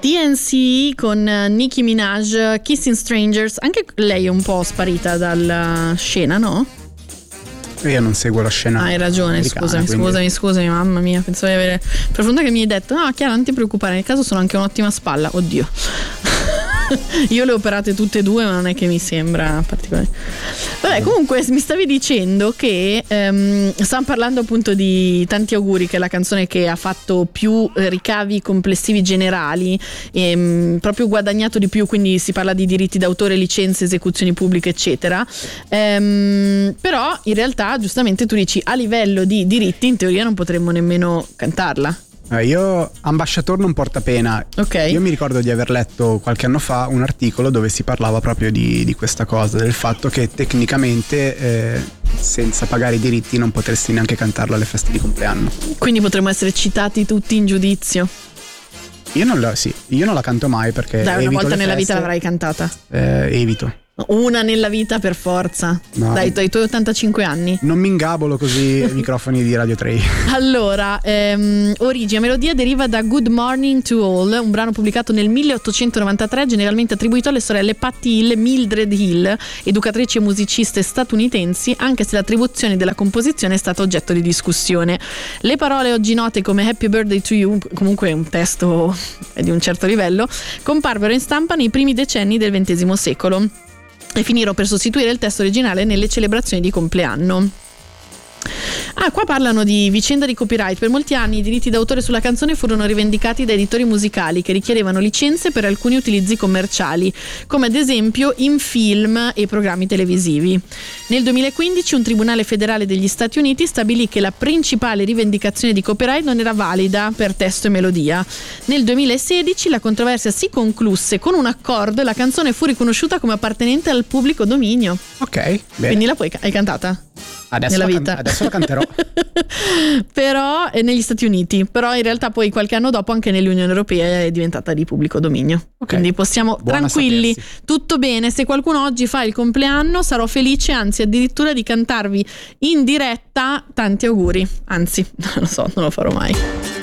TNC con Nicki Minaj, Kissing Strangers. Anche lei è un po' sparita dalla scena, no? Io non seguo la scena. Hai ragione, scusami, mamma mia, pensavo di avere per fortuna che mi hai detto no Chiara non ti preoccupare, nel caso sono anche un'ottima spalla, oddio. Io le ho operate tutte e due, ma non è che mi sembra particolare. Vabbè, comunque mi stavi dicendo che stavamo parlando appunto di Tanti auguri, che è la canzone che ha fatto più ricavi complessivi generali, proprio guadagnato di più, quindi si parla di diritti d'autore, licenze, esecuzioni pubbliche eccetera. Però in realtà giustamente tu dici a livello di diritti in teoria non potremmo nemmeno cantarla. Io ambasciatore non porta pena. Okay. Io mi ricordo di aver letto qualche anno fa un articolo dove si parlava proprio di questa cosa, del fatto che tecnicamente senza pagare i diritti non potresti neanche cantarlo alle feste di compleanno. Quindi potremmo essere citati tutti in giudizio. Io non la canto mai perché dai, una volta nella feste, vita l'avrai cantata. Evito. Una nella vita per forza. No. Dai, i tuoi 85 anni. Non mi ingabolo così ai microfoni di Radio 3. Allora, origine, melodia deriva da Good Morning to All, un brano pubblicato nel 1893, generalmente attribuito alle sorelle Patti Hill e Mildred Hill, educatrici e musiciste statunitensi, anche se l'attribuzione della composizione è stata oggetto di discussione. Le parole oggi note come Happy Birthday to You, comunque un testo di un certo livello, comparvero in stampa nei primi decenni del XX secolo e finirono per sostituire il testo originale nelle celebrazioni di compleanno. Qua parlano di vicenda di copyright. Per molti anni i diritti d'autore sulla canzone furono rivendicati da editori musicali che richiedevano licenze per alcuni utilizzi commerciali, come ad esempio in film e programmi televisivi. Nel 2015 un tribunale federale degli Stati Uniti stabilì che la principale rivendicazione di copyright non era valida per testo e melodia. Nel 2016 la controversia si concluse con un accordo e la canzone fu riconosciuta come appartenente al pubblico dominio. Ok, bene. Quindi hai cantata? Adesso la canterò. Però negli Stati Uniti, però in realtà poi qualche anno dopo anche nell'Unione Europea è diventata di pubblico dominio. Okay. Quindi possiamo tranquilli, tutto bene. Se qualcuno oggi fa il compleanno sarò felice, anzi addirittura di cantarvi in diretta tanti auguri. Anzi, non lo so, non lo farò mai.